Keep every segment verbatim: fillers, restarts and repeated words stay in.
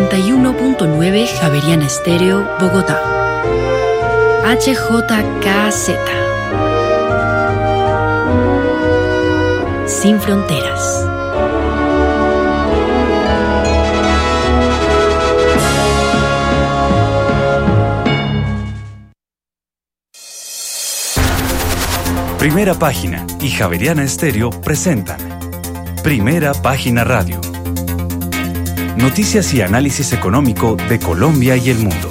noventa y uno punto nueve Javeriana Estéreo, Bogotá. H J K Z. Sin fronteras. Primera Página y Javeriana Estéreo presentan Primera Página Radio. Noticias y análisis económico de Colombia y el mundo.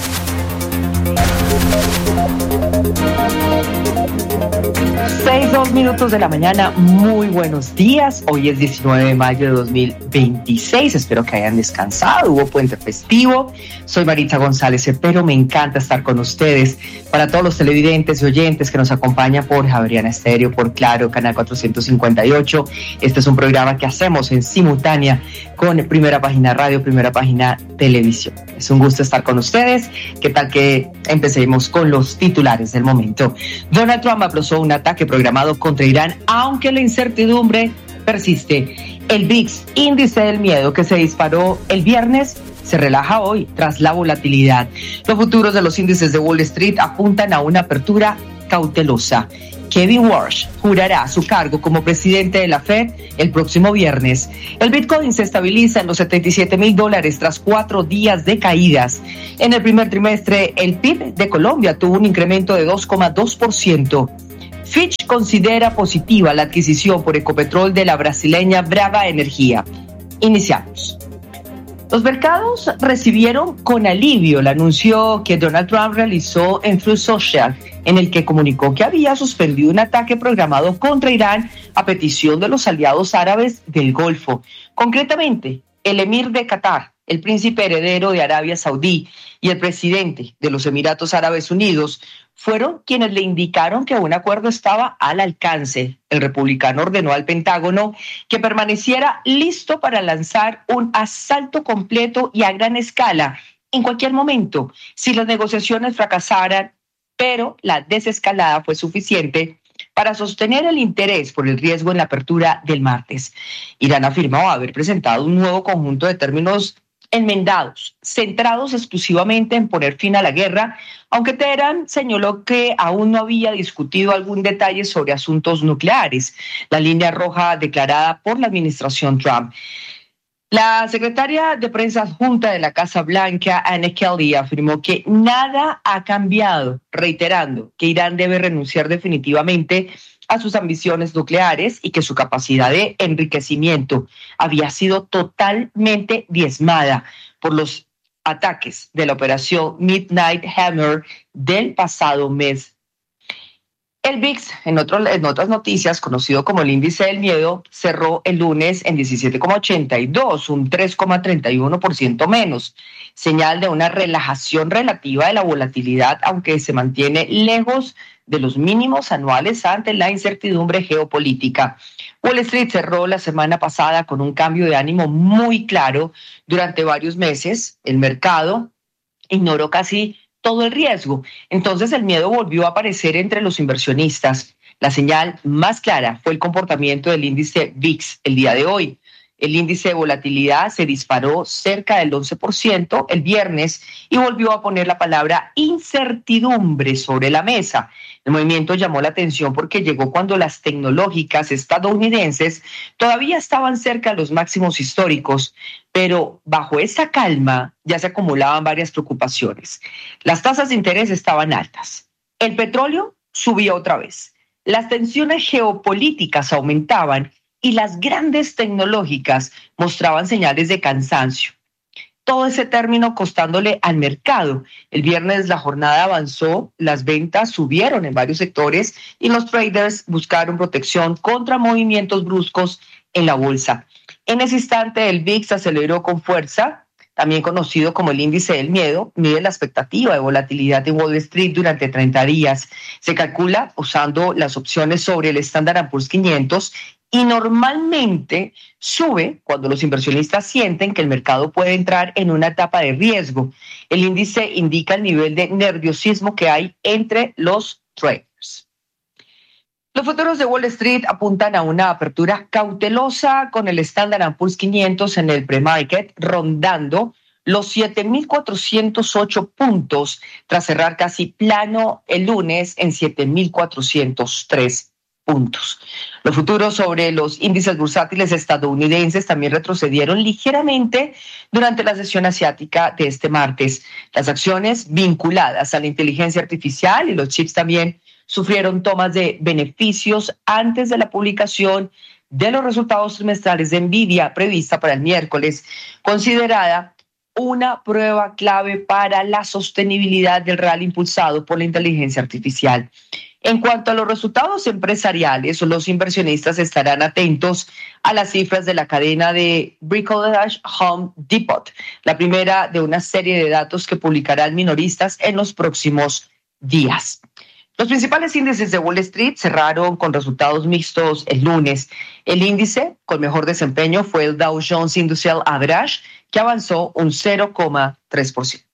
Seis, dos minutos de la mañana, muy buenos días. Hoy es diecinueve de mayo de dos mil veintiséis. Espero que hayan descansado, hubo puente festivo. Soy Maritza González, pero me encanta estar con ustedes. Para todos los televidentes y oyentes que nos acompañan por Javeriana Estéreo, por Claro, Canal cuatrocientos cincuenta y ocho. Este es un programa que hacemos en simultánea con Primera Página Radio, Primera Página Televisión. Es un gusto estar con ustedes. ¿Qué tal que empecemos con los titulares del momento? Donald Trump aplazó un ataque programado contra Irán, aunque la incertidumbre persiste. El V I X, índice del miedo que se disparó el viernes, se relaja hoy tras la volatilidad. Los futuros de los índices de Wall Street apuntan a una apertura cautelosa. Kevin Warsh jurará su cargo como presidente de la Fed el próximo viernes. El Bitcoin se estabiliza en los setenta y siete mil dólares tras cuatro días de caídas. En el primer trimestre, el P I B de Colombia tuvo un incremento de dos coma dos por ciento. Fitch considera positiva la adquisición por Ecopetrol de la brasileña Brava Energía. Iniciamos. Los mercados recibieron con alivio el anuncio que Donald Trump realizó en Truth Social, en el que comunicó que había suspendido un ataque programado contra Irán a petición de los aliados árabes del Golfo. Concretamente, el emir de Qatar, el príncipe heredero de Arabia Saudí y el presidente de los Emiratos Árabes Unidos fueron quienes le indicaron que un acuerdo estaba al alcance. El republicano ordenó al Pentágono que permaneciera listo para lanzar un asalto completo y a gran escala en cualquier momento si las negociaciones fracasaran, pero la desescalada fue suficiente para sostener el interés por el riesgo en la apertura del martes. Irán afirmó haber presentado un nuevo conjunto de términos enmendados, centrados exclusivamente en poner fin a la guerra, aunque Teherán señaló que aún no había discutido algún detalle sobre asuntos nucleares, la línea roja declarada por la administración Trump. La secretaria de prensa adjunta de la Casa Blanca, Anne Kelly, afirmó que nada ha cambiado, reiterando que Irán debe renunciar definitivamente a sus ambiciones nucleares y que su capacidad de enriquecimiento había sido totalmente diezmada por los ataques de la operación Midnight Hammer del pasado mes. El V I X, en, otro, en otras noticias, conocido como el índice del miedo, cerró el lunes en diecisiete coma ochenta y dos, un tres coma treinta y uno por ciento menos, señal de una relajación relativa de la volatilidad, aunque se mantiene lejos de los mínimos anuales ante la incertidumbre geopolítica. Wall Street cerró la semana pasada con un cambio de ánimo muy claro. Durante varios meses, el mercado ignoró casi todo el riesgo. Entonces el miedo volvió a aparecer entre los inversionistas. La señal más clara fue el comportamiento del índice V I X el día de hoy. El índice de volatilidad se disparó cerca del once por ciento el viernes y volvió a poner la palabra incertidumbre sobre la mesa. El movimiento llamó la atención porque llegó cuando las tecnológicas estadounidenses todavía estaban cerca de los máximos históricos, pero bajo esa calma ya se acumulaban varias preocupaciones. Las tasas de interés estaban altas. El petróleo subía otra vez. Las tensiones geopolíticas aumentaban y las grandes tecnológicas mostraban señales de cansancio. Todo ese término costándole al mercado. El viernes la jornada avanzó, las ventas subieron en varios sectores y los traders buscaron protección contra movimientos bruscos en la bolsa. En ese instante el V I X aceleró con fuerza, también conocido como el índice del miedo, mide la expectativa de volatilidad en Wall Street durante treinta días. Se calcula usando las opciones sobre el Standard and Poor's quinientos y normalmente sube cuando los inversionistas sienten que el mercado puede entrar en una etapa de riesgo. El índice indica el nivel de nerviosismo que hay entre los traders. Los futuros de Wall Street apuntan a una apertura cautelosa con el Standard and Poor's quinientos en el pre-market rondando los siete mil cuatrocientos ocho puntos tras cerrar casi plano el lunes en siete mil cuatrocientos tres puntos. Los futuros sobre los índices bursátiles estadounidenses también retrocedieron ligeramente durante la sesión asiática de este martes. Las acciones vinculadas a la inteligencia artificial y los chips también sufrieron tomas de beneficios antes de la publicación de los resultados trimestrales de Nvidia prevista para el miércoles, considerada una prueba clave para la sostenibilidad del rally impulsado por la inteligencia artificial. En cuanto a los resultados empresariales, los inversionistas estarán atentos a las cifras de la cadena de Bricolage Home Depot, la primera de una serie de datos que publicarán minoristas en los próximos días. Los principales índices de Wall Street cerraron con resultados mixtos el lunes. El índice con mejor desempeño fue el Dow Jones Industrial Average, que avanzó un cero coma tres por ciento.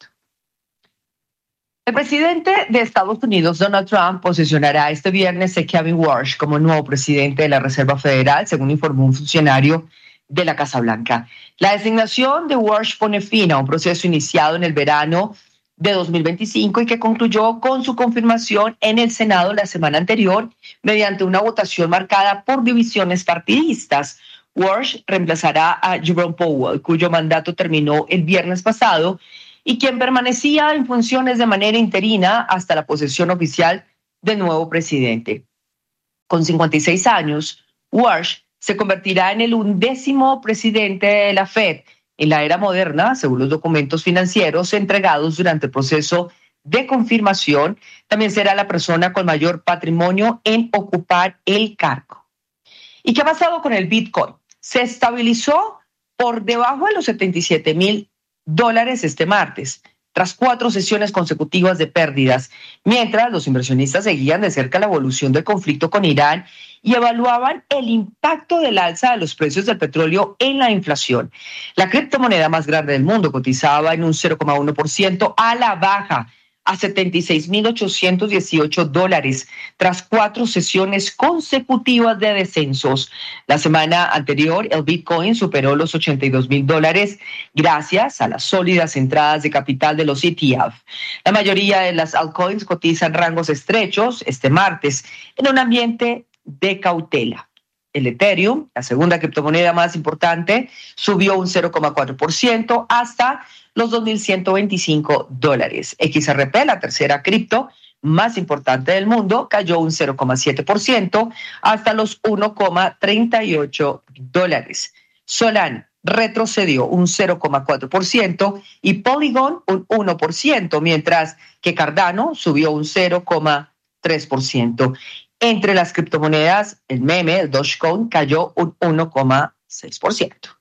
El presidente de Estados Unidos, Donald Trump, posesionará este viernes a Kevin Warsh como nuevo presidente de la Reserva Federal, según informó un funcionario de la Casa Blanca. La designación de Warsh pone fin a un proceso iniciado en el verano de dos mil veinticinco y que concluyó con su confirmación en el Senado la semana anterior mediante una votación marcada por divisiones partidistas. Warsh reemplazará a Jerome Powell, cuyo mandato terminó el viernes pasado y quien permanecía en funciones de manera interina hasta la posesión oficial del nuevo presidente. Con cincuenta y seis años, Warsh se convertirá en el undécimo presidente de la Fed en la era moderna, según los documentos financieros entregados durante el proceso de confirmación. También será la persona con mayor patrimonio en ocupar el cargo. ¿Y qué ha pasado con el Bitcoin? Se estabilizó por debajo de los setenta y siete mil dólares este martes, tras cuatro sesiones consecutivas de pérdidas, mientras los inversionistas seguían de cerca la evolución del conflicto con Irán y evaluaban el impacto del alza de los precios del petróleo en la inflación. La criptomoneda más grande del mundo cotizaba en un cero coma uno por ciento a la baja, a setenta y seis mil ochocientos dieciocho dólares, tras cuatro sesiones consecutivas de descensos. La semana anterior, el Bitcoin superó los ochenta y dos mil dólares gracias a las sólidas entradas de capital de los E T F. La mayoría de las altcoins cotizan rangos estrechos este martes en un ambiente de cautela. El Ethereum, la segunda criptomoneda más importante, subió un cero coma cuatro por ciento hasta los dos mil ciento veinticinco dólares. X R P, la tercera cripto más importante del mundo, cayó un cero coma siete por ciento hasta los uno coma treinta y ocho dólares. Solana retrocedió un cero coma cuatro por ciento y Polygon un uno por ciento, mientras que Cardano subió un cero coma tres por ciento. Entre las criptomonedas, el meme, el Dogecoin, cayó un uno coma seis por ciento.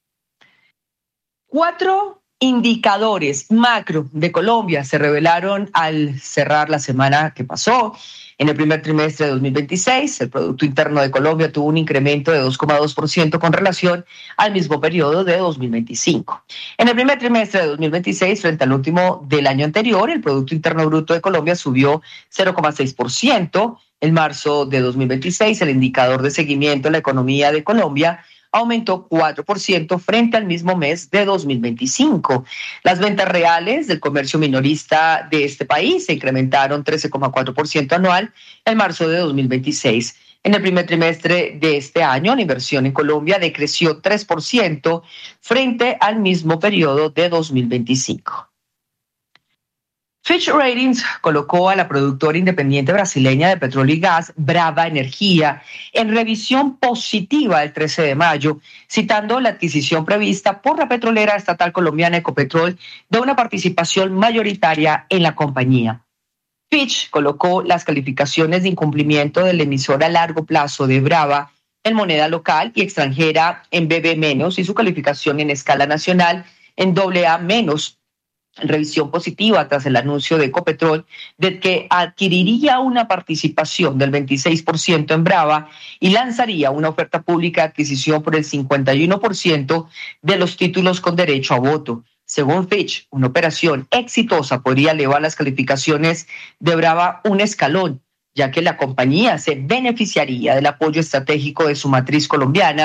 Cuatro indicadores macro de Colombia se revelaron al cerrar la semana que pasó. En el primer trimestre de dos mil veintiséis, el Producto Interno de Colombia tuvo un incremento de dos coma dos por ciento con relación al mismo periodo de dos mil veinticinco. En el primer trimestre de dos mil veintiséis, frente al último del año anterior, el Producto Interno Bruto de Colombia subió cero coma seis por ciento. En marzo de dos mil veintiséis, el indicador de seguimiento de la economía de Colombia aumentó cuatro por ciento frente al mismo mes de dos mil veinticinco. Las ventas reales del comercio minorista de este país se incrementaron trece coma cuatro por ciento anual en marzo de dos mil veintiséis. En el primer trimestre de este año, la inversión en Colombia decreció tres por ciento frente al mismo periodo de dos mil veinticinco. Fitch Ratings colocó a la productora independiente brasileña de petróleo y gas, Brava Energía, en revisión positiva el trece de mayo, citando la adquisición prevista por la petrolera estatal colombiana Ecopetrol de una participación mayoritaria en la compañía. Fitch colocó las calificaciones de incumplimiento del emisor a largo plazo de Brava en moneda local y extranjera en B B menos y su calificación en escala nacional en doble A menos. En revisión positiva tras el anuncio de Ecopetrol de que adquiriría una participación del veintiséis por ciento en Brava y lanzaría una oferta pública de adquisición por el cincuenta y uno por ciento de los títulos con derecho a voto. Según Fitch, una operación exitosa podría elevar las calificaciones de Brava un escalón, ya que la compañía se beneficiaría del apoyo estratégico de su matriz colombiana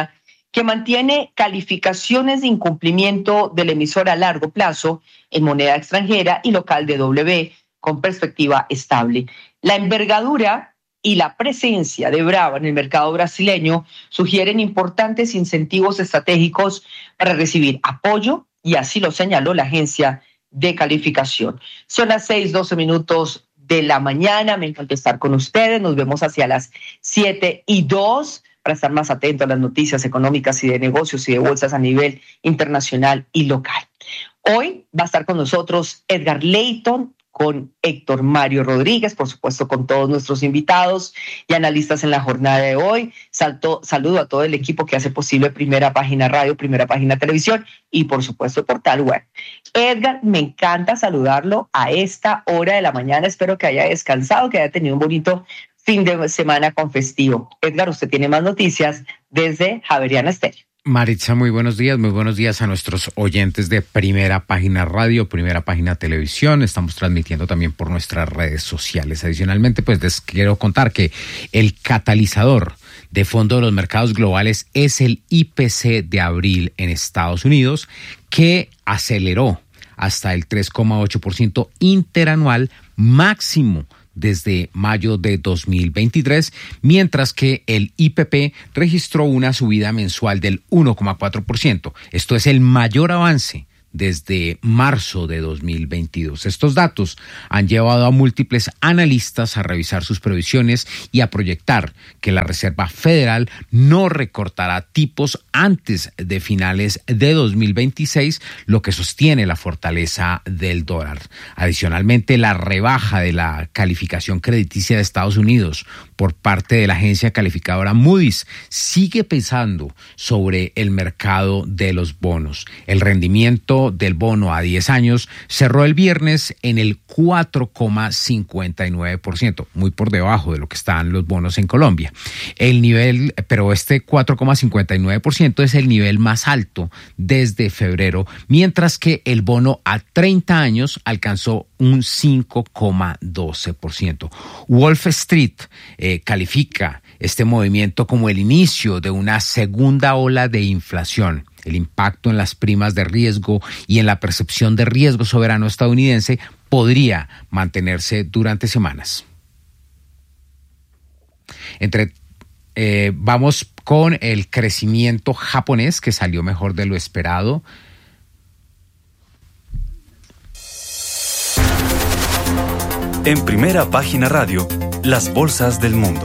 que mantiene calificaciones de incumplimiento del emisor a largo plazo en moneda extranjera y local de doble B con perspectiva estable. La envergadura y la presencia de Brava en el mercado brasileño sugieren importantes incentivos estratégicos para recibir apoyo, y así lo señaló la agencia de calificación. Son las seis, doce minutos de la mañana. Me encanta estar con ustedes. Nos vemos hacia las siete y dos para estar más atentos a las noticias económicas y de negocios y de bolsas a nivel internacional y local. Hoy va a estar con nosotros Edgar Leyton, con Héctor Mario Rodríguez, por supuesto con todos nuestros invitados y analistas en la jornada de hoy. Salto, saludo a todo el equipo que hace posible Primera Página Radio, Primera Página Televisión y por supuesto el portal web. Edgar, me encanta saludarlo a esta hora de la mañana. Espero que haya descansado, que haya tenido un bonito fin de semana con festivo. Edgar, usted tiene más noticias desde Javeriana Estéreo. Maritza, muy buenos días, muy buenos días a nuestros oyentes de Primera Página Radio, Primera Página Televisión. Estamos transmitiendo también por nuestras redes sociales. Adicionalmente, pues les quiero contar que el catalizador de fondo de los mercados globales es el I P C de abril en Estados Unidos, que aceleró hasta el tres coma ocho por ciento interanual máximo desde mayo de dos mil veintitrés, mientras que el I P P registró una subida mensual del uno coma cuatro por ciento. Esto es el mayor avance desde marzo de dos mil veintidós. Estos datos han llevado a múltiples analistas a revisar sus previsiones y a proyectar que la Reserva Federal no recortará tipos antes de finales de dos mil veintiséis, lo que sostiene la fortaleza del dólar. Adicionalmente, la rebaja de la calificación crediticia de Estados Unidos por parte de la agencia calificadora Moody's sigue pesando sobre el mercado de los bonos. El rendimiento del bono a diez años cerró el viernes en el cuatro coma cincuenta y nueve por ciento, muy por debajo de lo que están los bonos en Colombia. El nivel, pero este cuatro coma cincuenta y nueve por ciento es el nivel más alto desde febrero, mientras que el bono a treinta años alcanzó un cinco coma doce por ciento. Wall Street eh, califica este movimiento como el inicio de una segunda ola de inflación. El impacto en las primas de riesgo y en la percepción de riesgo soberano estadounidense podría mantenerse durante semanas. Entre, eh, vamos con el crecimiento japonés, que salió mejor de lo esperado. En Primera Página Radio, las bolsas del mundo.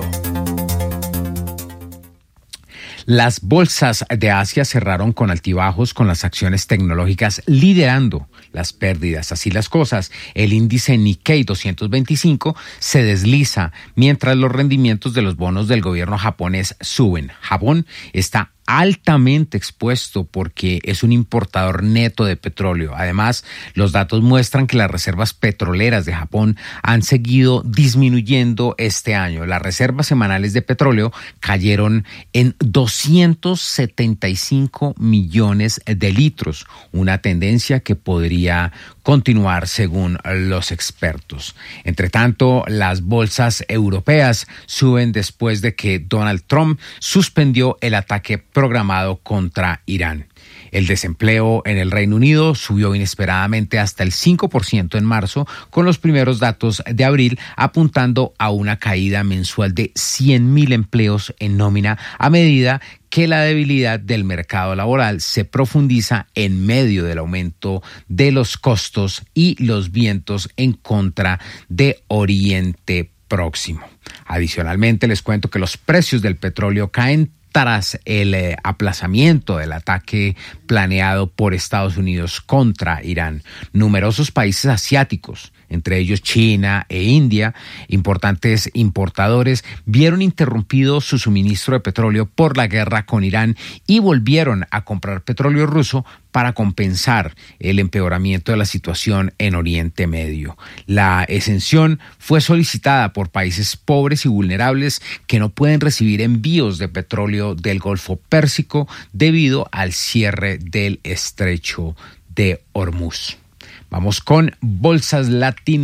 Las bolsas de Asia cerraron con altibajos, con las acciones tecnológicas liderando las pérdidas. Así las cosas, el índice Nikkei doscientos veinticinco se desliza mientras los rendimientos de los bonos del gobierno japonés suben. Japón está altamente expuesto porque es un importador neto de petróleo. Además, los datos muestran que las reservas petroleras de Japón han seguido disminuyendo este año. Las reservas semanales de petróleo cayeron en doscientos setenta y cinco millones de litros, una tendencia que podría continuar según los expertos. Entre tanto, las bolsas europeas suben después de que Donald Trump suspendió el ataque programado contra Irán. El desempleo en el Reino Unido subió inesperadamente hasta el cinco por ciento en marzo, con los primeros datos de abril apuntando a una caída mensual de cien mil empleos en nómina a medida que la debilidad del mercado laboral se profundiza en medio del aumento de los costos y los vientos en contra de Oriente Próximo. Adicionalmente, les cuento que los precios del petróleo caen tras el eh, aplazamiento del ataque planeado por Estados Unidos contra Irán. Numerosos países asiáticos, entre ellos China e India, importantes importadores, vieron interrumpido su suministro de petróleo por la guerra con Irán y volvieron a comprar petróleo ruso para compensar el empeoramiento de la situación en Oriente Medio. La exención fue solicitada por países pobres y vulnerables que no pueden recibir envíos de petróleo del Golfo Pérsico debido al cierre del estrecho de Hormuz. Vamos con bolsas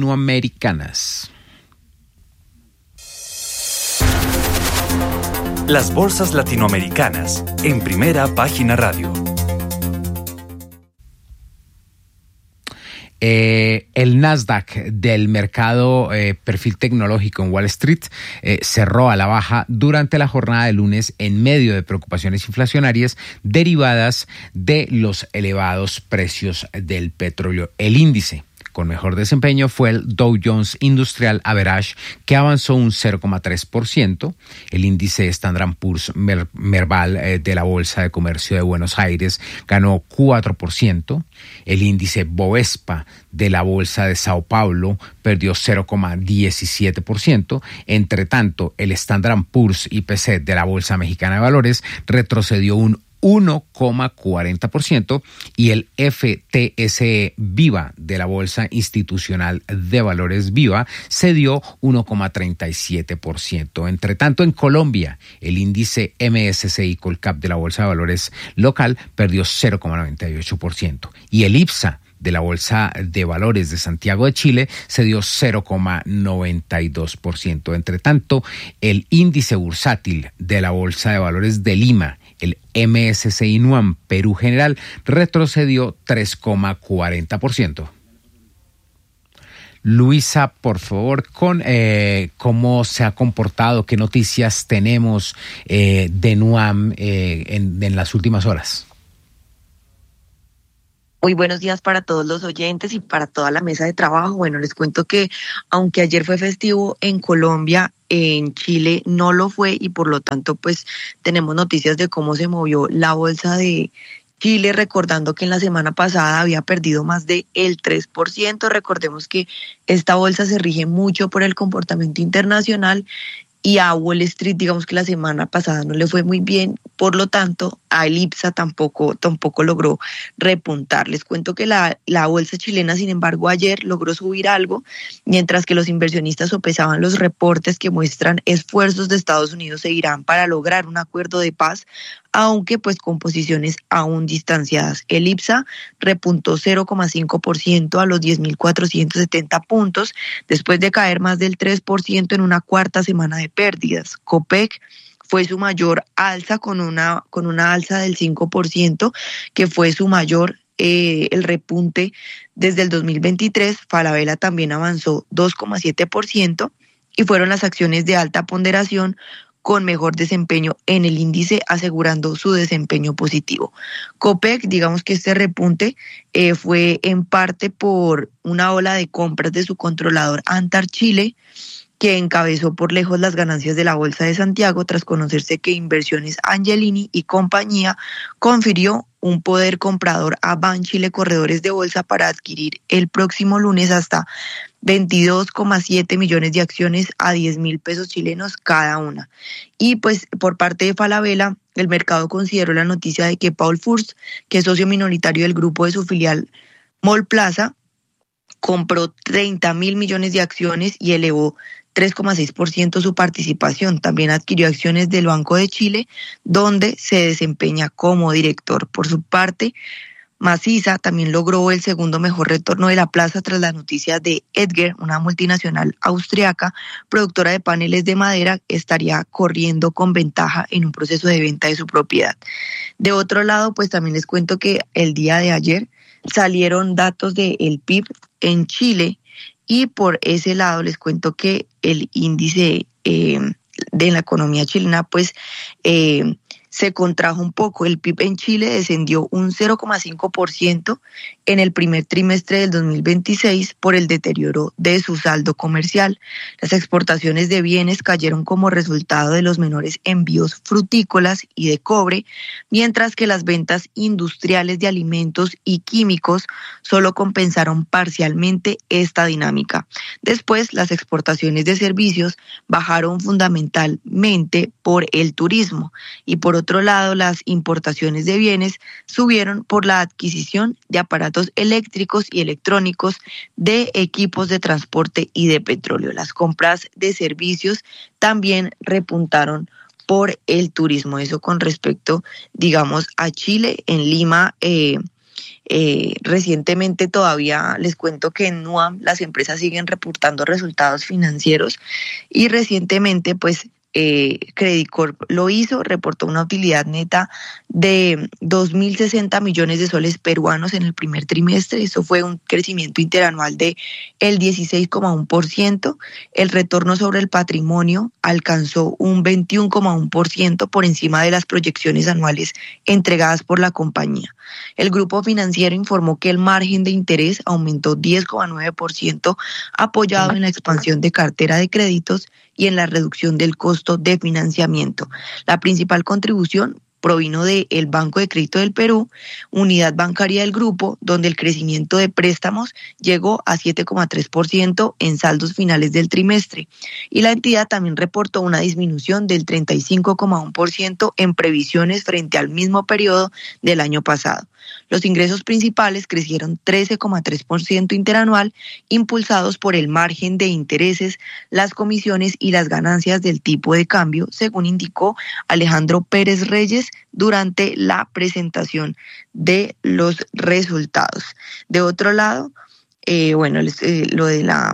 latinoamericanas. Las bolsas latinoamericanas en Primera Página Radio. Eh, el Nasdaq del mercado eh, perfil tecnológico en Wall Street eh, cerró a la baja durante la jornada de lunes en medio de preocupaciones inflacionarias derivadas de los elevados precios del petróleo. El índice con mejor desempeño fue el Dow Jones Industrial Average, que avanzó un cero coma tres por ciento. El índice Standard and Poor's Mer- Merval eh, de la Bolsa de Comercio de Buenos Aires ganó cuatro por ciento. El índice Bovespa de la Bolsa de Sao Paulo perdió cero coma diecisiete por ciento. Entre tanto, el Standard and Poor's I P C de la Bolsa Mexicana de Valores retrocedió un uno coma cuarenta por ciento y el F T S E Viva de la Bolsa Institucional de Valores Viva cedió uno coma treinta y siete por ciento. Entre tanto, en Colombia, el índice M S C I Colcap de la Bolsa de Valores local perdió cero coma noventa y ocho por ciento y el IPSA de la Bolsa de Valores de Santiago de Chile se dio cero coma noventa y dos por ciento. Entre tanto, el índice bursátil de la Bolsa de Valores de Lima, el M S C I NUAM Perú General, retrocedió tres coma cuarenta por ciento. Luisa, por favor, con eh, cómo se ha comportado, qué noticias tenemos eh, de NUAM eh, en, en las últimas horas. Muy buenos días para todos los oyentes y para toda la mesa de trabajo. Bueno, les cuento que aunque ayer fue festivo en Colombia, en Chile no lo fue y por lo tanto pues tenemos noticias de cómo se movió la bolsa de Chile, recordando que en la semana pasada había perdido más de el tres por ciento. Recordemos que esta bolsa se rige mucho por el comportamiento internacional y a Wall Street, digamos que la semana pasada no le fue muy bien, por lo tanto, a el IPSA tampoco, tampoco logró repuntar. Les cuento que la, la bolsa chilena, sin embargo, ayer logró subir algo, mientras que los inversionistas sopesaban los reportes que muestran esfuerzos de Estados Unidos e Irán para lograr un acuerdo de paz, aunque pues con posiciones aún distanciadas. El IPSA repuntó cero coma cinco por ciento a los diez mil cuatrocientos setenta puntos, después de caer más del tres por ciento en una cuarta semana de pérdidas. Copec fue su mayor alza con una, con una alza del cinco por ciento, que fue su mayor eh, el repunte desde el dos mil veintitrés. Falabella también avanzó dos coma siete por ciento y fueron las acciones de alta ponderación con mejor desempeño en el índice, asegurando su desempeño positivo. Copec, digamos que este repunte eh, fue en parte por una ola de compras de su controlador Antar Chile, que encabezó por lejos las ganancias de la Bolsa de Santiago tras conocerse que Inversiones Angelini y compañía confirió un poder comprador a Banchile Corredores de Bolsa para adquirir el próximo lunes hasta veintidós coma siete millones de acciones a diez mil pesos chilenos cada una. Y pues por parte de Falabella, el mercado consideró la noticia de que Paul Furst, que es socio minoritario del grupo de su filial Mall Plaza, compró treinta mil millones de acciones y elevó tres coma seis por ciento su participación. También adquirió acciones del Banco de Chile, donde se desempeña como director. Por su parte, Maciza también logró el segundo mejor retorno de la plaza tras la noticia de Edger, una multinacional austriaca, productora de paneles de madera, que estaría corriendo con ventaja en un proceso de venta de su propiedad. De otro lado, pues también les cuento que el día de ayer salieron datos del P I B en Chile, y por ese lado les cuento que el índice eh, de la economía chilena pues eh, se contrajo un poco. El P I B en Chile descendió un cero coma cinco por ciento en el primer trimestre del dos mil veintiséis por el deterioro de su saldo comercial. Las exportaciones de bienes cayeron como resultado de los menores envíos frutícolas y de cobre, mientras que las ventas industriales de alimentos y químicos solo compensaron parcialmente esta dinámica. Después, las exportaciones de servicios bajaron fundamentalmente por el turismo y por otro lado, las importaciones de bienes subieron por la adquisición de aparatos eléctricos y electrónicos, de equipos de transporte y de petróleo. Las compras de servicios también repuntaron por el turismo. Eso con respecto, digamos, a Chile. En Lima, eh, eh, recientemente todavía les cuento que en NUAM las empresas siguen reportando resultados financieros y recientemente pues Eh, Credit Corp lo hizo, reportó una utilidad neta de dos mil sesenta millones de soles peruanos en el primer trimestre. Eso fue un crecimiento interanual de el dieciséis coma uno por ciento. El retorno sobre el patrimonio alcanzó un veintiuno coma uno por ciento por encima de las proyecciones anuales entregadas por la compañía. El grupo financiero informó que el margen de interés aumentó diez coma nueve por ciento, apoyado en la expansión de cartera de créditos y en la reducción del costo de financiamiento. La principal contribución provino del Banco de Crédito del Perú, unidad bancaria del grupo, donde el crecimiento de préstamos llegó a siete coma tres por ciento en saldos finales del trimestre. Y la entidad también reportó una disminución del treinta y cinco coma uno por ciento en previsiones frente al mismo periodo del año pasado. Los ingresos principales crecieron trece coma tres por ciento interanual, impulsados por el margen de intereses, las comisiones y las ganancias del tipo de cambio, según indicó Alejandro Pérez Reyes durante la presentación de los resultados. De otro lado, eh, bueno, les, eh, lo de la,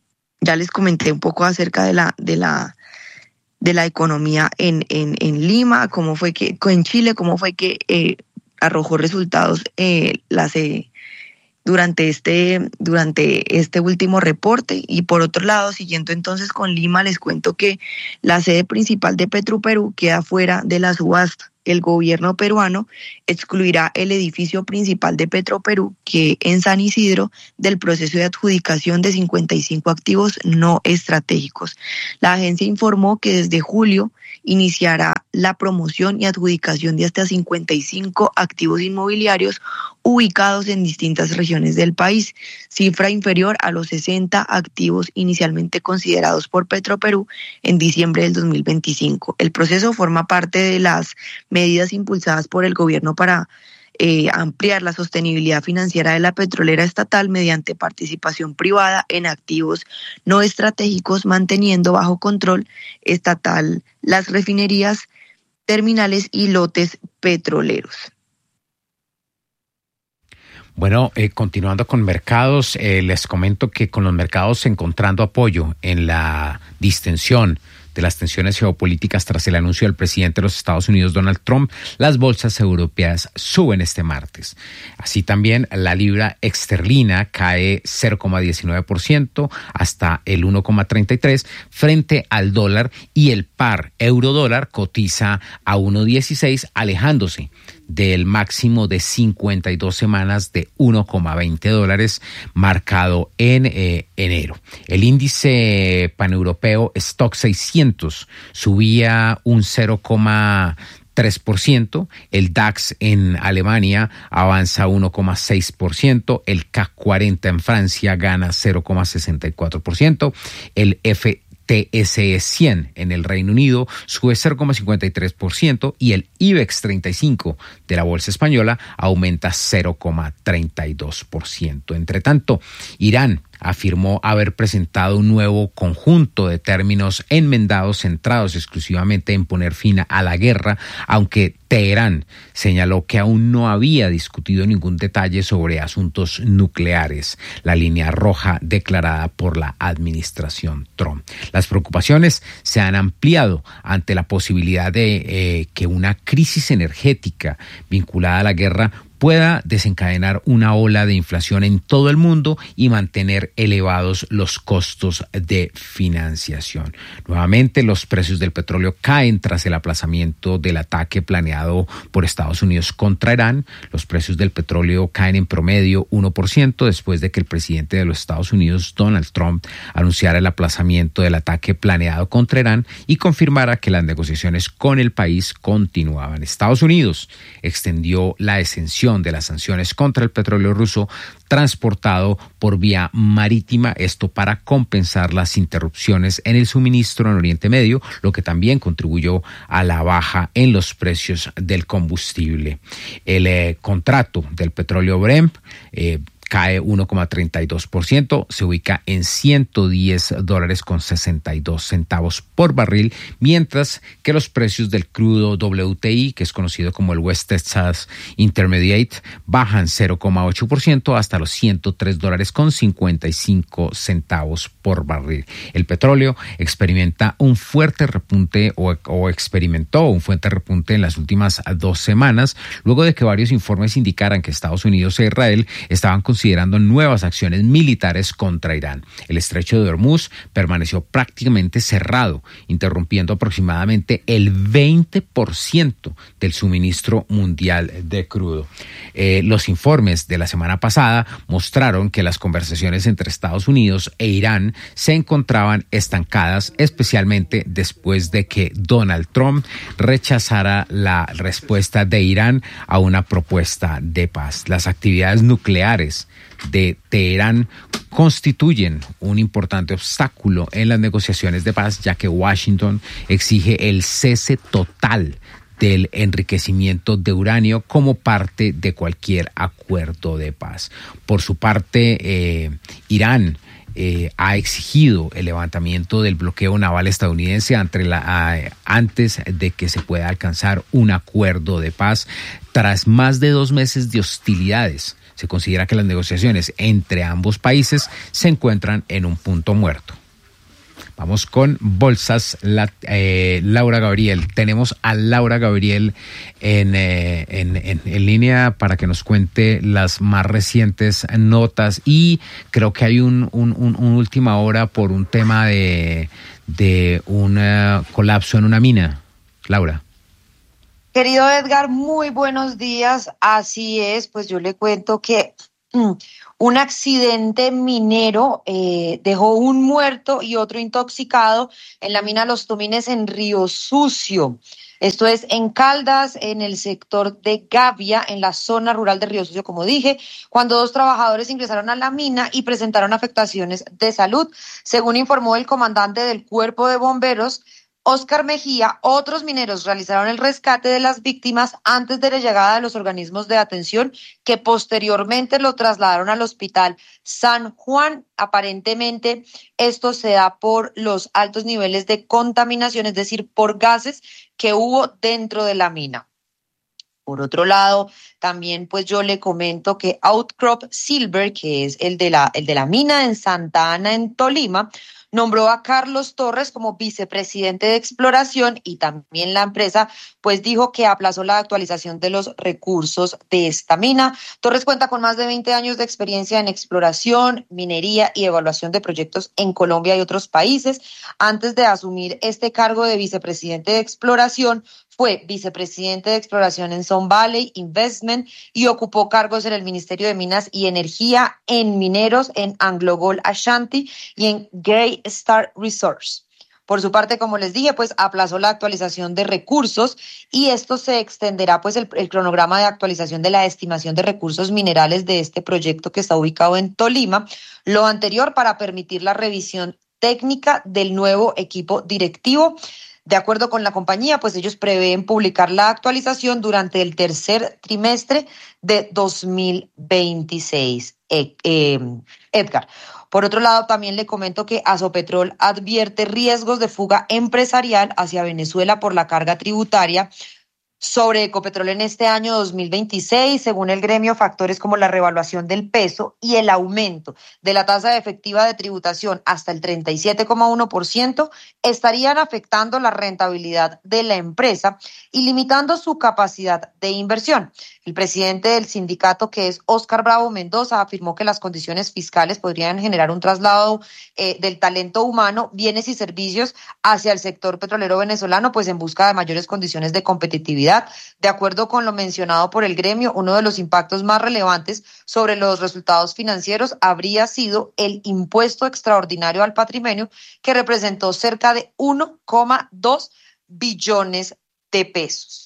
ya les comenté un poco acerca de la, de la, de la economía en, en, en Lima, cómo fue que, en Chile, cómo fue que eh, arrojó resultados eh, las, eh, durante, este, durante este último reporte. Y por otro lado, siguiendo entonces con Lima, les cuento que la sede principal de Petroperú queda fuera de la subasta. El gobierno peruano excluirá el edificio principal de Petroperú, que en San Isidro, del proceso de adjudicación de cincuenta y cinco activos no estratégicos. La agencia informó que desde julio iniciará la promoción y adjudicación de hasta cincuenta y cinco activos inmobiliarios ubicados en distintas regiones del país, cifra inferior a los sesenta activos inicialmente considerados por Petroperú en diciembre del dos mil veinticinco. El proceso forma parte de las medidas impulsadas por el gobierno para eh, ampliar la sostenibilidad financiera de la petrolera estatal mediante participación privada en activos no estratégicos, manteniendo bajo control estatal las refinerías, terminales y lotes petroleros. Bueno, eh, continuando con mercados, eh, les comento que con los mercados encontrando apoyo en la distensión de las tensiones geopolíticas tras el anuncio del presidente de los Estados Unidos, Donald Trump, las bolsas europeas suben este martes. Así también la libra esterlina cae cero coma diecinueve por ciento hasta el uno coma treinta y tres por ciento frente al dólar, y el par euro-dólar cotiza a uno coma dieciséis, alejándose del máximo de cincuenta y dos semanas de uno coma veinte dólares marcado en eh, enero. El índice paneuropeo Stock seiscientos subía un cero coma tres por ciento, el DAX en Alemania avanza uno coma seis por ciento, el C A C cuarenta en Francia gana cero coma sesenta y cuatro por ciento, el F T S E cien en el Reino Unido sube cero coma cincuenta y tres por ciento y el IBEX treinta y cinco de la Bolsa Española aumenta cero coma treinta y dos por ciento. Entre tanto, Irán afirmó haber presentado un nuevo conjunto de términos enmendados centrados exclusivamente en poner fin a la guerra, aunque Teherán señaló que aún no había discutido ningún detalle sobre asuntos nucleares, la línea roja declarada por la administración Trump. Las preocupaciones se han ampliado ante la posibilidad de eh, que una crisis energética vinculada a la guerra pueda desencadenar una ola de inflación en todo el mundo y mantener elevados los costos de financiación. Nuevamente, los precios del petróleo caen tras el aplazamiento del ataque planeado por Estados Unidos contra Irán. Los precios del petróleo caen en promedio uno por ciento después de que el presidente de los Estados Unidos, Donald Trump, anunciara el aplazamiento del ataque planeado contra Irán y confirmara que las negociaciones con el país continuaban. Estados Unidos extendió la exención de las sanciones contra el petróleo ruso transportado por vía marítima, esto para compensar las interrupciones en el suministro en Oriente Medio, lo que también contribuyó a la baja en los precios del combustible. El eh, contrato del petróleo Brent eh, cae uno coma treinta y dos por ciento, se ubica en ciento diez dólares con sesenta y dos centavos por barril, mientras que los precios del crudo W T I, que es conocido como el West Texas Intermediate, bajan cero coma ocho por ciento hasta los ciento tres dólares con cincuenta y cinco centavos por barril. El petróleo experimenta un fuerte repunte o, o experimentó un fuerte repunte en las últimas dos semanas, luego de que varios informes indicaran que Estados Unidos e Israel estaban considerando nuevas acciones militares contra Irán. El estrecho de Hormuz permaneció prácticamente cerrado, interrumpiendo aproximadamente el veinte por ciento del suministro mundial de crudo. Eh, los informes de la semana pasada mostraron que las conversaciones entre Estados Unidos e Irán se encontraban estancadas, especialmente después de que Donald Trump rechazara la respuesta de Irán a una propuesta de paz. Las actividades nucleares de Teherán constituyen un importante obstáculo en las negociaciones de paz, ya que Washington exige el cese total del enriquecimiento de uranio como parte de cualquier acuerdo de paz. Por su parte, eh, Irán Eh, ha exigido el levantamiento del bloqueo naval estadounidense ante la, a, antes de que se pueda alcanzar un acuerdo de paz. Tras más de dos meses de hostilidades, se considera que las negociaciones entre ambos países se encuentran en un punto muerto. Vamos con bolsas, la, eh, Laura Gabriel. Tenemos a Laura Gabriel en, eh, en, en, en línea para que nos cuente las más recientes notas, y creo que hay un, un, un, un última hora por un tema de, de un uh, colapso en una mina. Laura. Querido Edgar, muy buenos días. Así es, pues yo le cuento que un accidente minero eh, dejó un muerto y otro intoxicado en la mina Los Tomines en Río Sucio. Esto es en Caldas, en el sector de Gavia, en la zona rural de Río Sucio, como dije, cuando dos trabajadores ingresaron a la mina y presentaron afectaciones de salud. Según informó el comandante del Cuerpo de Bomberos, Óscar Mejía, otros mineros realizaron el rescate de las víctimas antes de la llegada de los organismos de atención, que posteriormente lo trasladaron al Hospital San Juan. Aparentemente esto se da por los altos niveles de contaminación, es decir, por gases que hubo dentro de la mina. Por otro lado, también pues yo le comento que Outcrop Silver, que es el de la, el de la mina en Santa Ana, en Tolima, nombró a Carlos Torres como vicepresidente de exploración, y también la empresa pues dijo que aplazó la actualización de los recursos de esta mina. Torres cuenta con más de veinte años de experiencia en exploración, minería y evaluación de proyectos en Colombia y otros países. Antes de asumir este cargo de vicepresidente de exploración, fue vicepresidente de exploración en Sun Valley Investment y ocupó cargos en el Ministerio de Minas y Energía, en Mineros, en AngloGold Ashanti y en Grey Star Resources. Por su parte, como les dije, pues aplazó la actualización de recursos, y esto se extenderá pues el, el cronograma de actualización de la estimación de recursos minerales de este proyecto que está ubicado en Tolima, lo anterior para permitir la revisión técnica del nuevo equipo directivo. De acuerdo con la compañía, pues ellos prevén publicar la actualización durante el tercer trimestre de dos mil veintiséis. Eh, eh, Edgar. Por otro lado, también le comento que Asopetrol advierte riesgos de fuga empresarial hacia Venezuela por la carga tributaria sobre Ecopetrol en este año dos mil veintiséis. Según el gremio, factores como la revaluación del peso y el aumento de la tasa efectiva de tributación hasta el treinta y siete coma uno por ciento estarían afectando la rentabilidad de la empresa y limitando su capacidad de inversión. El presidente del sindicato, que es Óscar Bravo Mendoza, afirmó que las condiciones fiscales podrían generar un traslado eh, del talento humano, bienes y servicios hacia el sector petrolero venezolano, pues en busca de mayores condiciones de competitividad. De acuerdo con lo mencionado por el gremio, uno de los impactos más relevantes sobre los resultados financieros habría sido el impuesto extraordinario al patrimonio, que representó cerca de uno coma dos billones de pesos.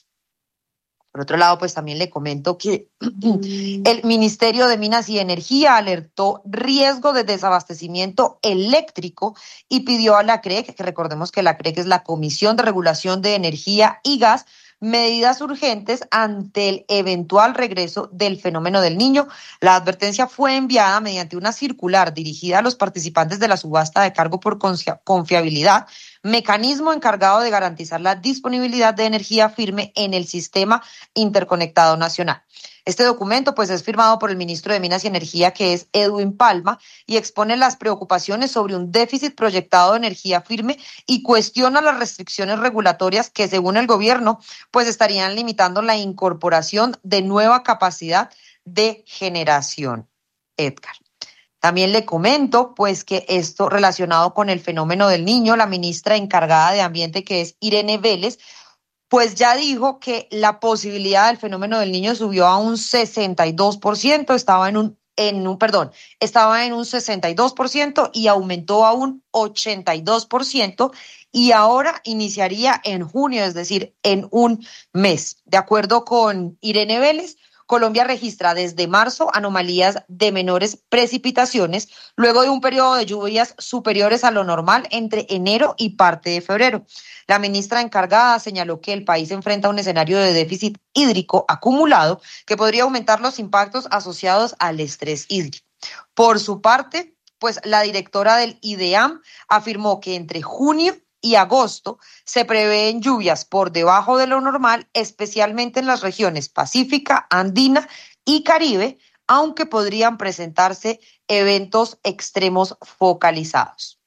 Por otro lado, pues también le comento que el Ministerio de Minas y Energía alertó riesgo de desabastecimiento eléctrico y pidió a la C R E C, que recordemos que la C R E C es la Comisión de Regulación de Energía y Gas, medidas urgentes ante el eventual regreso del fenómeno del Niño. La advertencia fue enviada mediante una circular dirigida a los participantes de la subasta de cargo por confiabilidad, mecanismo encargado de garantizar la disponibilidad de energía firme en el sistema interconectado nacional. Este documento pues es firmado por el ministro de Minas y Energía, que es Edwin Palma, y expone las preocupaciones sobre un déficit proyectado de energía firme y cuestiona las restricciones regulatorias que, según el gobierno, pues estarían limitando la incorporación de nueva capacidad de generación. Edgar. También le comento pues que esto relacionado con el fenómeno del Niño, la ministra encargada de Ambiente, que es Irene Vélez, pues ya dijo que la posibilidad del fenómeno del Niño subió a un sesenta y dos por ciento, estaba en un, en un, perdón, estaba en un sesenta y dos por ciento y aumentó a un ochenta y dos por ciento y ahora iniciaría en junio, es decir, en un mes. De acuerdo con Irene Vélez, Colombia registra desde marzo anomalías de menores precipitaciones luego de un periodo de lluvias superiores a lo normal entre enero y parte de febrero. La ministra encargada señaló que el país enfrenta un escenario de déficit hídrico acumulado que podría aumentar los impactos asociados al estrés hídrico. Por su parte, pues la directora del IDEAM afirmó que entre junio y agosto se prevén lluvias por debajo de lo normal, especialmente en las regiones Pacífica, Andina y Caribe, aunque podrían presentarse eventos extremos focalizados.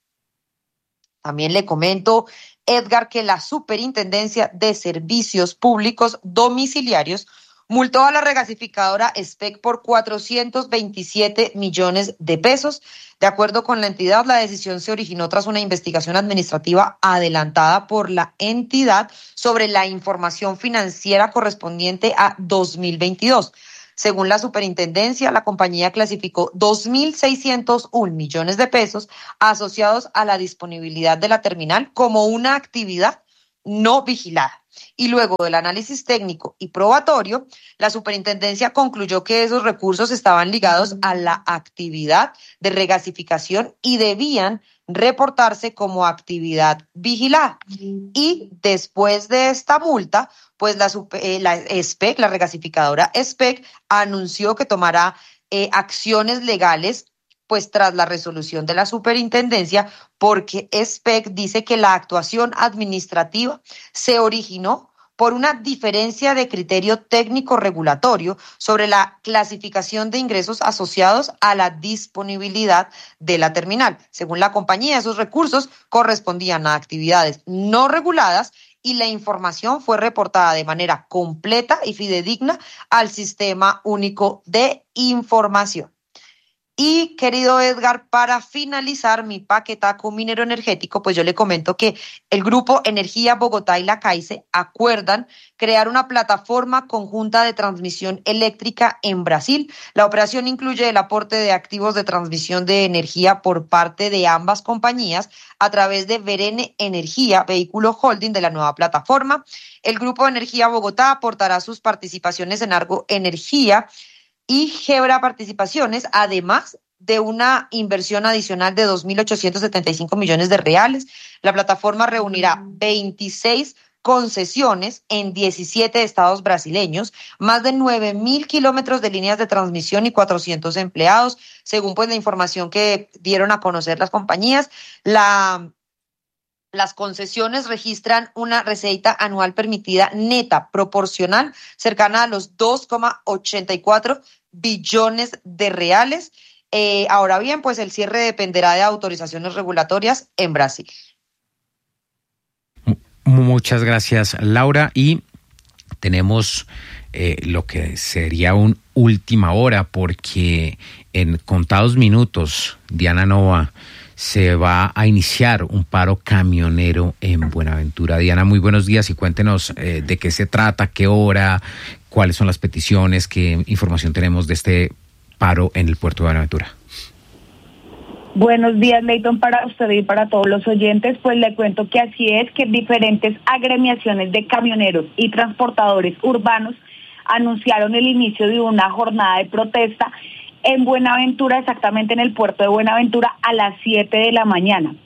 También le comento, Edgar, que la Superintendencia de Servicios Públicos Domiciliarios multó a la regasificadora S P E C por cuatrocientos veintisiete millones de pesos. De acuerdo con la entidad, la decisión se originó tras una investigación administrativa adelantada por la entidad sobre la información financiera correspondiente a dos mil veintidós. Según la superintendencia, la compañía clasificó dos mil seiscientos un millones de pesos asociados a la disponibilidad de la terminal como una actividad no vigilada. Y luego del análisis técnico y probatorio, la superintendencia concluyó que esos recursos estaban ligados a la actividad de regasificación y debían reportarse como actividad vigilada. Y después de esta multa, pues la, eh, la S P E C, la regasificadora S P E C, anunció que tomará eh, acciones legales pues tras la resolución de la superintendencia, porque S P E C dice que la actuación administrativa se originó por una diferencia de criterio técnico regulatorio sobre la clasificación de ingresos asociados a la disponibilidad de la terminal. Según la compañía, esos recursos correspondían a actividades no reguladas y la información fue reportada de manera completa y fidedigna al Sistema Único de Información. Y querido Edgar, para finalizar mi paquetaco minero energético, pues yo le comento que el Grupo Energía Bogotá y la CAICE acuerdan crear una plataforma conjunta de transmisión eléctrica en Brasil. La operación incluye el aporte de activos de transmisión de energía por parte de ambas compañías a través de Verene Energía, vehículo holding de la nueva plataforma. El Grupo Energía Bogotá aportará sus participaciones en Argo Energía y Gebra Participaciones, además de una inversión adicional de dos mil ochocientos setenta y cinco millones de reales. La plataforma reunirá veintiséis concesiones en diecisiete estados brasileños, más de nueve mil kilómetros de líneas de transmisión y cuatrocientos empleados, según pues la información que dieron a conocer las compañías. La Las concesiones registran una receta anual permitida neta proporcional cercana a los dos coma ochenta y cuatro billones de reales. Eh, ahora bien, pues el cierre dependerá de autorizaciones regulatorias en Brasil. Muchas gracias, Laura. Y tenemos eh, lo que sería una última hora, porque en contados minutos, Diana Nova, se va a iniciar un paro camionero en Buenaventura. Diana, muy buenos días y cuéntenos eh, de qué se trata, qué hora, cuáles son las peticiones, qué información tenemos de este paro en el puerto de Buenaventura. Buenos días, Leighton, para usted y para todos los oyentes. Pues le cuento que así es, que diferentes agremiaciones de camioneros y transportadores urbanos anunciaron el inicio de una jornada de protesta en Buenaventura, exactamente en el puerto de Buenaventura, a las siete de la mañana.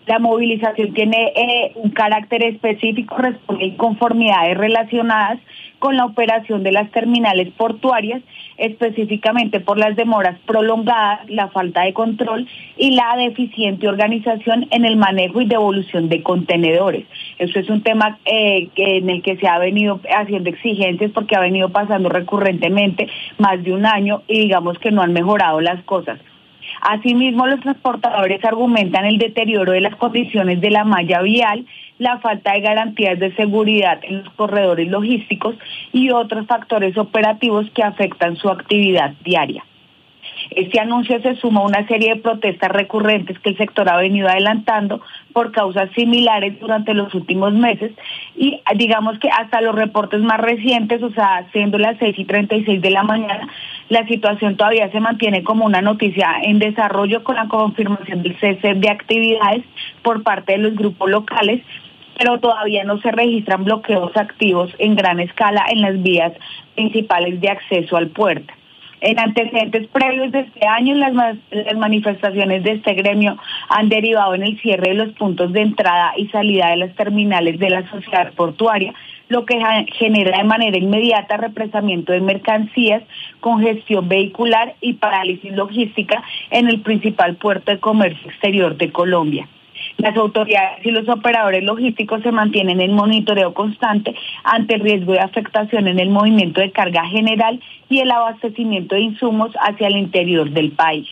La movilización tiene eh, un carácter específico, responde a inconformidades relacionadas con la operación de las terminales portuarias, específicamente por las demoras prolongadas, la falta de control y la deficiente organización en el manejo y devolución de contenedores. Eso es un tema eh, en el que se ha venido haciendo exigencias porque ha venido pasando recurrentemente más de un año y digamos que no han mejorado las cosas. Asimismo, los transportadores argumentan el deterioro de las condiciones de la malla vial, la falta de garantías de seguridad en los corredores logísticos y otros factores operativos que afectan su actividad diaria. Este anuncio se suma a una serie de protestas recurrentes que el sector ha venido adelantando por causas similares durante los últimos meses y digamos que hasta los reportes más recientes, o sea, siendo las seis y treinta y seis de la mañana, la situación todavía se mantiene como una noticia en desarrollo con la confirmación del cese de actividades por parte de los grupos locales, pero todavía no se registran bloqueos activos en gran escala en las vías principales de acceso al puerto. En antecedentes previos de este año, las, las manifestaciones de este gremio han derivado en el cierre de los puntos de entrada y salida de las terminales de la sociedad portuaria, lo que genera de manera inmediata represamiento de mercancías, congestión vehicular y parálisis logística en el principal puerto de comercio exterior de Colombia. Las autoridades y los operadores logísticos se mantienen en monitoreo constante ante el riesgo de afectación en el movimiento de carga general y el abastecimiento de insumos hacia el interior del país.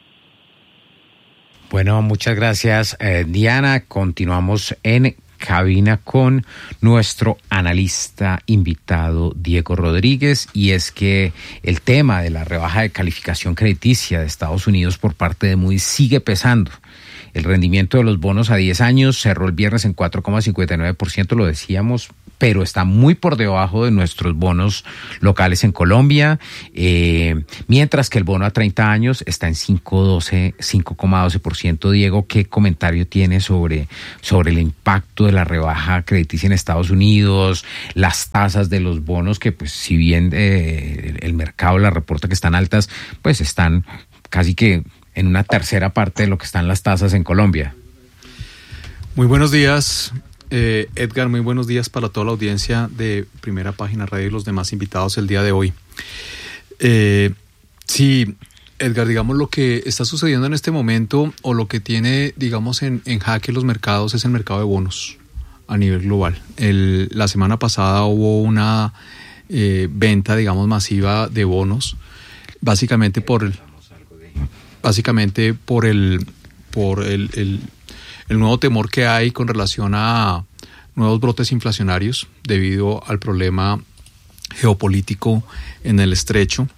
Bueno, muchas gracias, eh, Diana. Continuamos en cabina con nuestro analista invitado Diego Rodríguez, y es que el tema de la rebaja de calificación crediticia de Estados Unidos por parte de Moody's sigue pesando. El rendimiento de los bonos a diez años cerró el viernes en cuatro coma cincuenta y nueve por ciento, lo decíamos, pero está muy por debajo de nuestros bonos locales en Colombia, eh, mientras que el bono a treinta años está en cinco coma doce por ciento. Diego, ¿qué comentario tiene sobre, sobre el impacto de la rebaja crediticia en Estados Unidos, las tasas de los bonos que, pues, si bien eh, el mercado la reporta que están altas, pues están casi que en una tercera parte de lo que están las tasas en Colombia? Muy buenos días, eh, Edgar, muy buenos días para toda la audiencia de Primera Página Radio y los demás invitados el día de hoy. Eh, sí, Edgar, digamos, lo que está sucediendo en este momento o lo que tiene, digamos, en, en jaque los mercados es el mercado de bonos a nivel global. El, la semana pasada hubo una eh, venta, digamos, masiva de bonos, básicamente por el... Básicamente por el por el, el, el nuevo temor que hay con relación a nuevos brotes inflacionarios debido al problema geopolítico en el estrecho.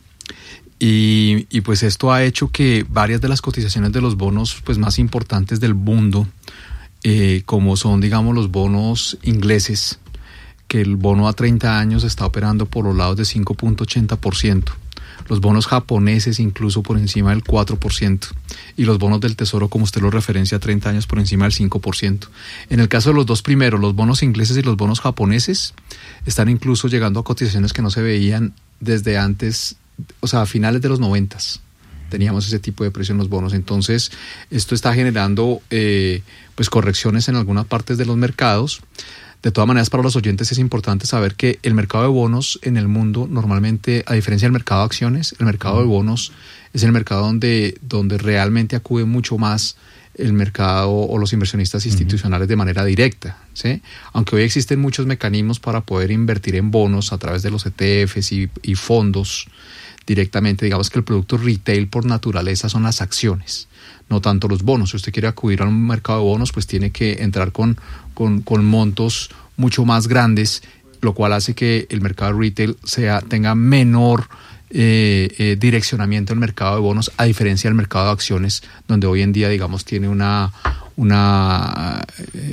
Y, y pues esto ha hecho que varias de las cotizaciones de los bonos pues más importantes del mundo, eh, como son, digamos, los bonos ingleses, que el bono a treinta años está operando por los lados de cinco punto ochenta por ciento. Los bonos japoneses incluso por encima del cuatro por ciento, y los bonos del Tesoro, como usted lo referencia, a treinta años por encima del cinco por ciento. En el caso de los dos primeros, los bonos ingleses y los bonos japoneses, están incluso llegando a cotizaciones que no se veían desde antes, o sea, a finales de los noventas. Teníamos ese tipo de precio en los bonos. Entonces, esto está generando eh, pues correcciones en algunas partes de los mercados. De todas maneras, para los oyentes es importante saber que el mercado de bonos en el mundo, normalmente, a diferencia del mercado de acciones, el mercado de bonos es el mercado donde, donde realmente acude mucho más el mercado o los inversionistas institucionales de manera directa, ¿sí? Aunque hoy existen muchos mecanismos para poder invertir en bonos a través de los E T Fs y, y fondos directamente, digamos que el producto retail por naturaleza son las acciones, no tanto los bonos. Si usted quiere acudir a un mercado de bonos, pues tiene que entrar con, con, con montos mucho más grandes, lo cual hace que el mercado retail sea, tenga menor eh, eh, direccionamiento del mercado de bonos, a diferencia del mercado de acciones, donde hoy en día, digamos, tiene una, una eh,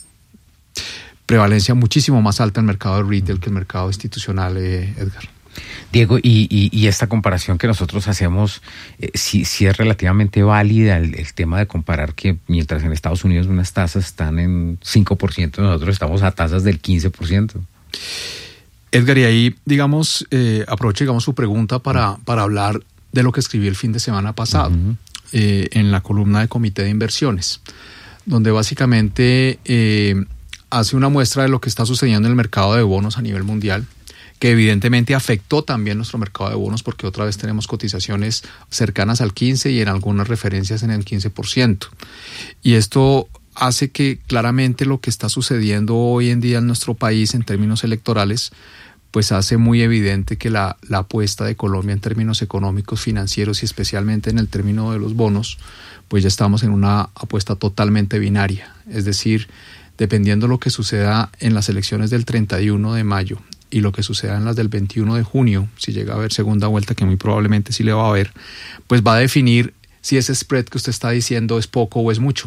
prevalencia muchísimo más alta el mercado de retail que el mercado institucional, eh, Edgar. Diego, y, y, y esta comparación que nosotros hacemos, eh, si, si es relativamente válida el, el tema de comparar que mientras en Estados Unidos unas tasas están en cinco por ciento, nosotros estamos a tasas del quince por ciento. Edgar, y ahí, digamos, eh, aprovecho, digamos, su pregunta para, para hablar de lo que escribí el fin de semana pasado, uh-huh. eh, en la columna de Comité de Inversiones, donde básicamente eh, hace una muestra de lo que está sucediendo en el mercado de bonos a nivel mundial, que evidentemente afectó también nuestro mercado de bonos porque otra vez tenemos cotizaciones cercanas al quince y en algunas referencias en el quince por ciento. Y esto hace que claramente lo que está sucediendo hoy en día en nuestro país en términos electorales, pues hace muy evidente que la, la apuesta de Colombia en términos económicos, financieros y especialmente en el término de los bonos, pues ya estamos en una apuesta totalmente binaria. Es decir, dependiendo de lo que suceda en las elecciones del treinta y uno de mayo y lo que suceda en las del veintiuno de junio, si llega a haber segunda vuelta, que muy probablemente sí le va a haber, pues va a definir si ese spread que usted está diciendo es poco o es mucho.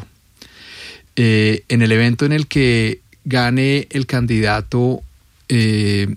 Eh, en el evento en el que gane el candidato eh,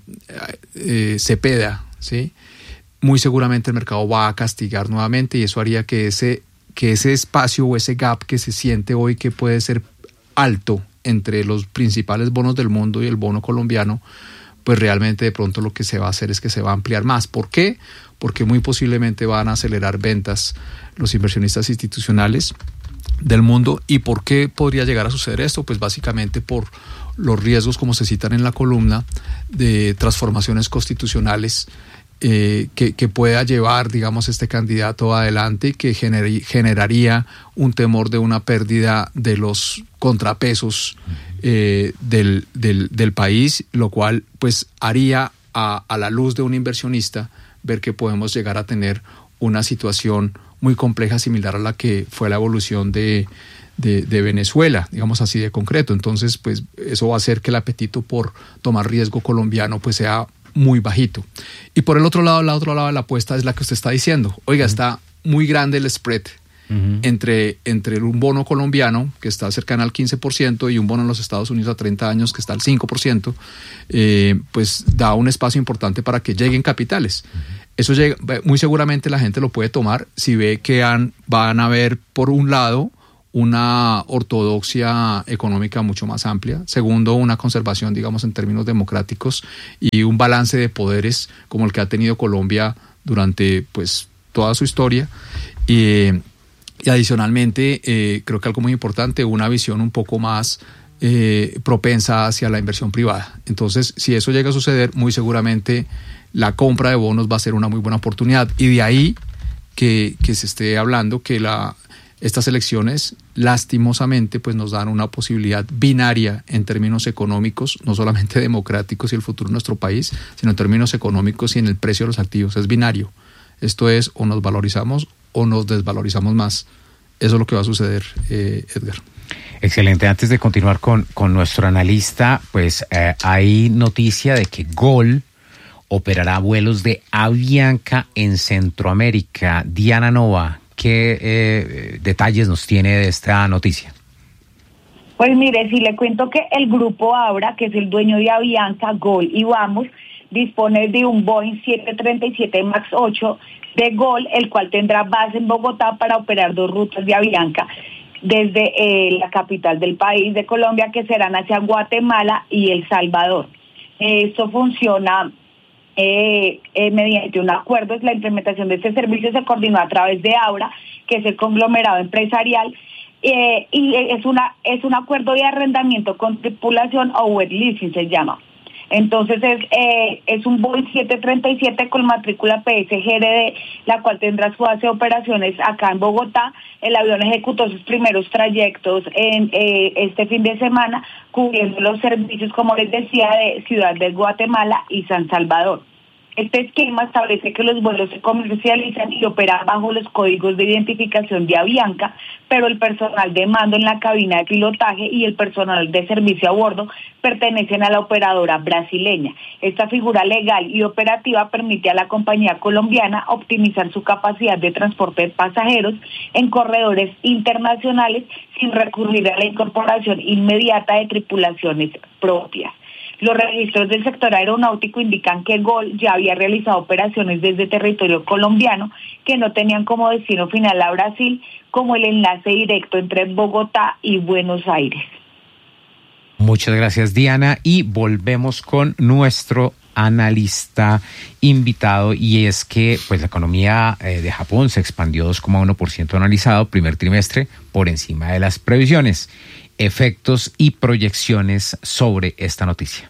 eh, Cepeda, ¿sí?, muy seguramente el mercado va a castigar nuevamente y eso haría que ese, que ese espacio o ese gap que se siente hoy que puede ser alto entre los principales bonos del mundo y el bono colombiano, pues realmente de pronto lo que se va a hacer es que se va a ampliar más. ¿Por qué? Porque muy posiblemente van a acelerar ventas los inversionistas institucionales del mundo. ¿Y por qué podría llegar a suceder esto? Pues básicamente por los riesgos, como se citan en la columna, de transformaciones constitucionales eh, que, que pueda llevar, digamos, este candidato adelante y que gener, generaría un temor de una pérdida de los contrapesos eh, del, del, del país, lo cual pues haría a, a la luz de un inversionista ver que podemos llegar a tener una situación muy compleja similar a la que fue la evolución de, de, de Venezuela, digamos así de concreto. Entonces pues eso va a hacer que el apetito por tomar riesgo colombiano pues sea muy bajito. Y por el otro lado, el otro lado de la apuesta es la que usted está diciendo. Oiga, uh-huh. está muy grande el spread uh-huh. entre, entre un bono colombiano que está cercano al quince por ciento y un bono en los Estados Unidos a treinta años que está al cinco por ciento, eh, pues da un espacio importante para que lleguen capitales. Uh-huh. Eso llega, muy seguramente la gente lo puede tomar si ve que han, van a ver, por un lado, una ortodoxia económica mucho más amplia. Segundo, una conservación, digamos, en términos democráticos y un balance de poderes como el que ha tenido Colombia durante, pues, toda su historia. Y, y adicionalmente, eh, creo que algo muy importante, una visión un poco más eh, propensa hacia la inversión privada. Entonces, si eso llega a suceder, muy seguramente la compra de bonos va a ser una muy buena oportunidad. Y de ahí que, que se esté hablando que la, estas elecciones, lastimosamente, pues nos dan una posibilidad binaria en términos económicos, no solamente democráticos y el futuro de nuestro país, sino en términos económicos y en el precio de los activos. Es binario. Esto es, o nos valorizamos o nos desvalorizamos más. Eso es lo que va a suceder, eh, Edgar. Excelente. Antes de continuar con, con nuestro analista, pues eh, hay noticia de que Gol operará vuelos de Avianca en Centroamérica. Diana Nova, ¿qué eh, detalles nos tiene de esta noticia? Pues mire, si le cuento que el grupo Abra, que es el dueño de Avianca, Gol y Vamos, dispone de un Boeing siete treinta y siete MAX ocho de Gol, el cual tendrá base en Bogotá para operar dos rutas de Avianca desde eh, la capital del país de Colombia, que serán hacia Guatemala y El Salvador. Esto funciona Eh, eh, mediante un acuerdo. La implementación de este servicio se coordinó a través de Aura, que es el conglomerado empresarial, eh, y es una es un acuerdo de arrendamiento con tripulación o wet leasing se llama. Entonces es eh, es un Boeing siete treinta y siete con matrícula P S G R D, la cual tendrá su base de operaciones acá en Bogotá. El avión ejecutó sus primeros trayectos en eh, este fin de semana, cubriendo los servicios, como les decía, de Ciudad de Guatemala y San Salvador. Este esquema establece que los vuelos se comercializan y operan bajo los códigos de identificación de Avianca, pero el personal de mando en la cabina de pilotaje y el personal de servicio a bordo pertenecen a la operadora brasileña. Esta figura legal y operativa permite a la compañía colombiana optimizar su capacidad de transporte de pasajeros en corredores internacionales sin recurrir a la incorporación inmediata de tripulaciones propias. Los registros del sector aeronáutico indican que Gol ya había realizado operaciones desde territorio colombiano que no tenían como destino final a Brasil, como el enlace directo entre Bogotá y Buenos Aires. Muchas gracias, Diana, y volvemos con nuestro analista invitado, y es que pues la economía eh, de Japón se expandió dos coma uno por ciento analizado primer trimestre, por encima de las previsiones. Efectos y proyecciones sobre esta noticia.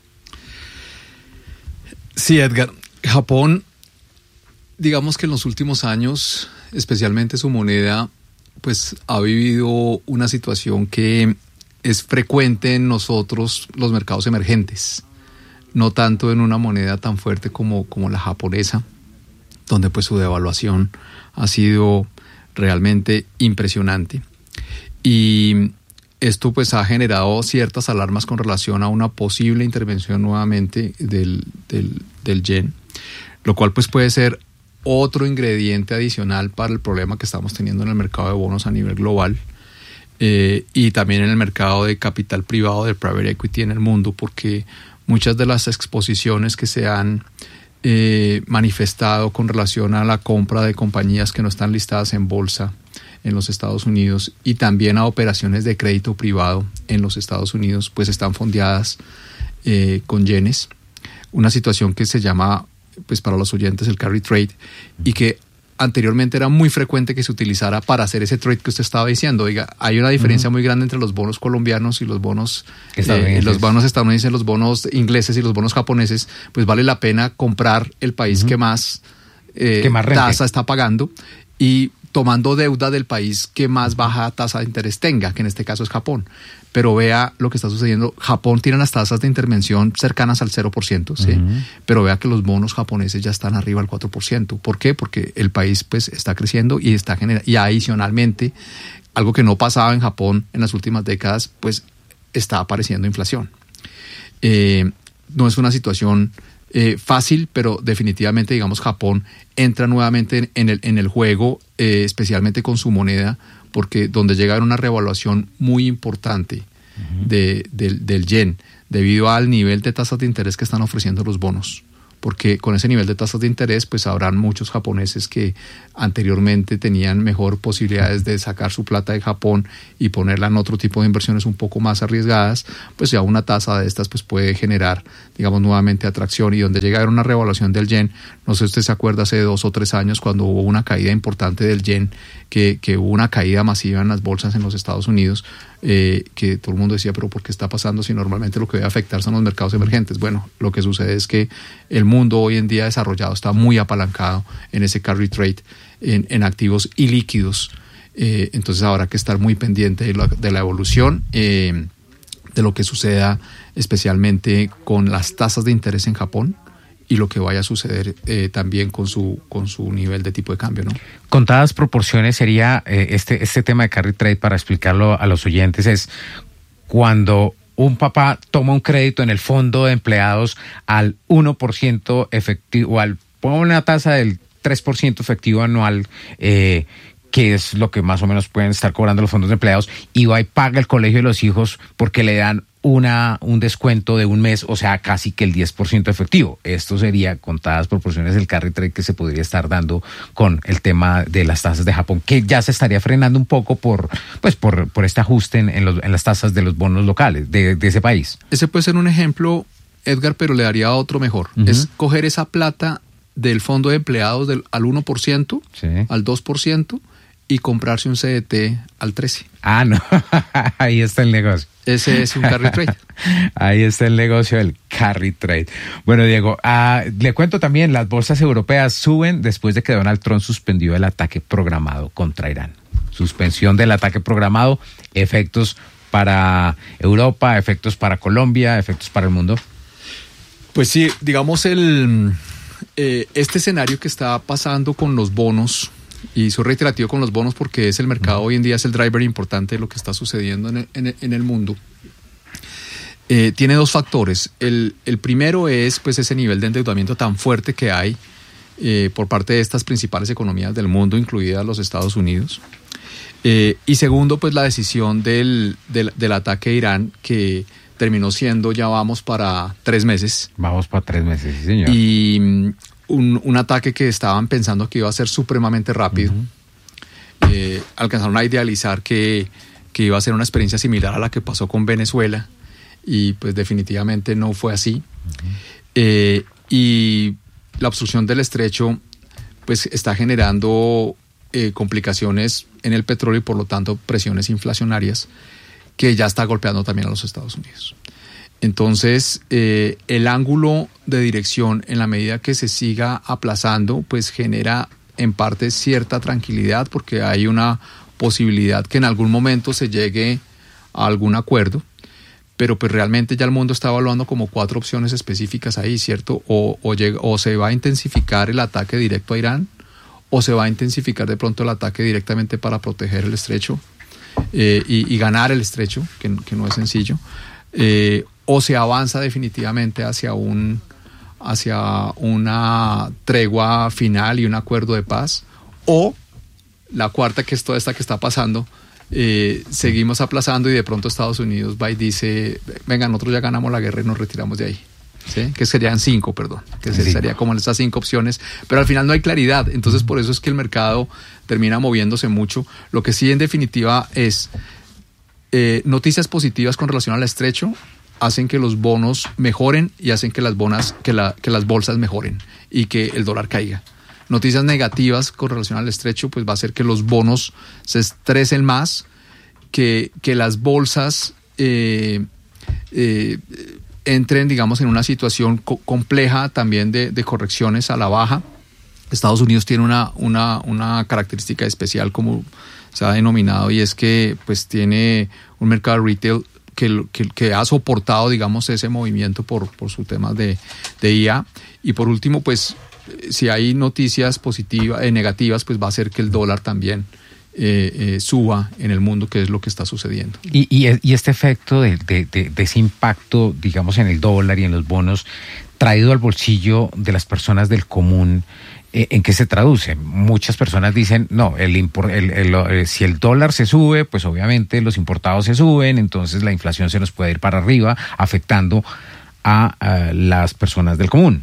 Sí, Edgar. Japón, digamos que en los últimos años, especialmente su moneda, pues ha vivido una situación que es frecuente en nosotros, los mercados emergentes, no tanto en una moneda tan fuerte como, como la japonesa, donde pues su devaluación ha sido realmente impresionante. Y esto pues ha generado ciertas alarmas con relación a una posible intervención nuevamente del, del, del yen, lo cual pues puede ser otro ingrediente adicional para el problema que estamos teniendo en el mercado de bonos a nivel global, eh, y también en el mercado de capital privado de private equity en el mundo, porque muchas de las exposiciones que se han eh, manifestado con relación a la compra de compañías que no están listadas en bolsa en los Estados Unidos y también a operaciones de crédito privado en los Estados Unidos, pues están fondeadas eh, con yenes, una situación que se llama, pues para los oyentes, el carry trade, y que anteriormente era muy frecuente que se utilizara para hacer ese trade que usted estaba diciendo. Oiga, hay una diferencia uh-huh. muy grande entre los bonos colombianos y los bonos estadounidenses. Eh, los bonos estadounidenses, los bonos ingleses y los bonos japoneses, pues vale la pena comprar el país uh-huh. que más, eh, que más tasa está pagando y tomando deuda del país que más baja tasa de interés tenga, que en este caso es Japón. Pero vea lo que está sucediendo. Japón tiene las tasas de intervención cercanas al cero por ciento, ¿sí? Uh-huh. Pero vea que los bonos japoneses ya están arriba del cuatro por ciento. ¿Por qué? Porque el país pues está creciendo y está generando, y adicionalmente, algo que no pasaba en Japón en las últimas décadas, pues está apareciendo inflación. Eh, no es una situación eh, fácil, pero definitivamente, digamos, Japón entra nuevamente en, en, el, en el juego, eh, especialmente con su moneda, porque donde llega a haber una revaluación muy importante uh-huh. de, del, del yen, debido al nivel de tasas de interés que están ofreciendo los bonos. Porque con ese nivel de tasas de interés, pues habrán muchos japoneses que anteriormente tenían mejor posibilidades de sacar su plata de Japón y ponerla en otro tipo de inversiones un poco más arriesgadas, pues ya una tasa de estas pues puede generar, digamos, nuevamente atracción. Y donde llega a haber una revaluación del yen, no sé si usted se acuerda hace dos o tres años cuando hubo una caída importante del yen, que, que hubo una caída masiva en las bolsas en los Estados Unidos, eh, que todo el mundo decía, pero ¿por qué está pasando si normalmente lo que debe afectar son los mercados emergentes? Bueno, lo que sucede es que el mundo hoy en día desarrollado está muy apalancado en ese carry trade, en, en activos ilíquidos. Eh, entonces habrá que estar muy pendiente de la, de la evolución, eh, de lo que suceda especialmente con las tasas de interés en Japón y lo que vaya a suceder eh, también con su, con su nivel de tipo de cambio, ¿no? Contadas proporciones sería eh, este, este tema de carry trade, para explicarlo a los oyentes, es cuando un papá toma un crédito en el fondo de empleados al uno por ciento efectivo, al pone una tasa del tres por ciento efectivo anual, eh, que es lo que más o menos pueden estar cobrando los fondos de empleados, y va y paga el colegio de los hijos porque le dan una un descuento de un mes, o sea, casi que el diez por ciento efectivo. Esto sería, contadas proporciones, el carry trade que se podría estar dando con el tema de las tasas de Japón, que ya se estaría frenando un poco por pues por, por este ajuste en, en, los, en las tasas de los bonos locales de, de ese país. Ese puede ser un ejemplo, Edgar, pero le daría otro mejor. Uh-huh. Es coger esa plata del fondo de empleados del, al uno por ciento, sí, al dos por ciento, y comprarse un C D T al trece por ciento. Ah, no, ahí está el negocio. Ese es un carry trade. Ahí está el negocio del carry trade. Bueno, Diego, uh, le cuento también, las bolsas europeas suben después de que Donald Trump suspendió el ataque programado contra Irán. Suspensión del ataque programado, efectos para Europa, efectos para Colombia, efectos para el mundo. Pues sí, digamos, el eh, este escenario que está pasando con los bonos, y soy reiterativo con los bonos porque es el mercado hoy en día, es el driver importante de lo que está sucediendo en el, en el, en el mundo. Eh, tiene dos factores. El, el primero es pues ese nivel de endeudamiento tan fuerte que hay eh, por parte de estas principales economías del mundo, incluidas los Estados Unidos. Eh, y segundo, pues la decisión del, del, del ataque a Irán, que terminó siendo, ya vamos para tres meses. Vamos para tres meses, sí, señor. Y Un, un ataque que estaban pensando que iba a ser supremamente rápido. Uh-huh. Eh, alcanzaron a idealizar que, que iba a ser una experiencia similar a la que pasó con Venezuela, y pues definitivamente no fue así. Uh-huh. Eh, y la obstrucción del estrecho pues está generando eh, complicaciones en el petróleo y por lo tanto presiones inflacionarias que ya está golpeando también a los Estados Unidos. Entonces, eh, el ángulo de dirección, en la medida que se siga aplazando, pues genera en parte cierta tranquilidad porque hay una posibilidad que en algún momento se llegue a algún acuerdo, pero pues realmente ya el mundo está evaluando como cuatro opciones específicas ahí, ¿cierto? O, o, llega, o se va a intensificar el ataque directo a Irán, o se va a intensificar de pronto el ataque directamente para proteger el estrecho eh, y, y ganar el estrecho, que, que no es sencillo, eh, o se avanza definitivamente hacia un hacia una tregua final y un acuerdo de paz, o la cuarta, que es toda esta que está pasando, eh, seguimos aplazando y de pronto Estados Unidos va y dice, venga, nosotros ya ganamos la guerra y nos retiramos de ahí, ¿sí? Que serían cinco, perdón, que sí. Sería como esas cinco opciones, pero al final no hay claridad, entonces por eso es que el mercado termina moviéndose mucho. Lo que sí en definitiva es eh, noticias positivas con relación al estrecho hacen que los bonos mejoren y hacen que las bonas, que, la, que las bolsas mejoren y que el dólar caiga. Noticias negativas con relación al estrecho, pues va a hacer que los bonos se estresen más, que, que las bolsas eh, eh, entren, digamos, en una situación co- compleja también de, de correcciones a la baja. Estados Unidos tiene una, una, una característica especial, como se ha denominado, y es que pues tiene un mercado retail Que, que, que ha soportado, digamos, ese movimiento por, por sus temas de, de I A. Y por último, pues, si hay noticias positivas, eh, negativas, pues va a hacer que el dólar también eh, eh, suba en el mundo, que es lo que está sucediendo. Y, y, y este efecto de, de, de, de ese impacto, digamos, en el dólar y en los bonos, traído al bolsillo de las personas del común, ¿en qué se traduce? Muchas personas dicen, no, el, impor, el, el, el si el dólar se sube, pues obviamente los importados se suben, entonces la inflación se nos puede ir para arriba, afectando a, a las personas del común.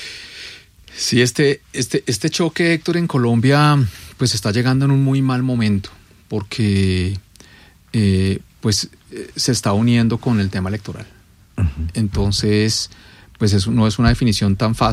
Sí, este, este, este choque, Héctor, en Colombia, pues está llegando en un muy mal momento, porque eh, pues se está uniendo con el tema electoral. Uh-huh. Entonces, pues eso no es una definición tan fácil.